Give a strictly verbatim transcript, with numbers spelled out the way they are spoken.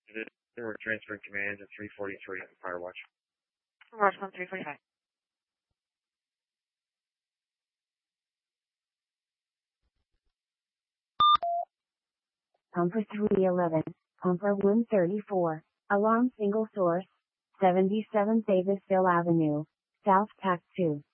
We're transferring command to three forty-three Firewatch. Firewatch one three forty-five. Pumper three eleven, Pumper one thirty-four, alarm single source, seventy-seven Davisville Avenue, South Tac two.